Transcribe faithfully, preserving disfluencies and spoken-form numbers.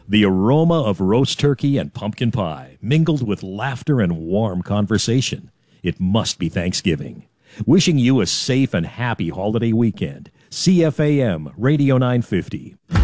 The aroma of roast turkey and pumpkin pie, mingled with laughter and warm conversation. It must be Thanksgiving. Wishing you a safe and happy holiday weekend. C F A M Radio nine fifty.